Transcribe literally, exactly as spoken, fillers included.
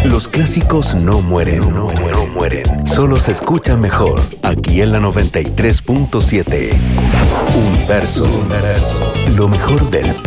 Los clásicos no mueren, no, no mueren. Solo se escuchan mejor aquí en la noventa y tres punto siete. Universo. Lo mejor del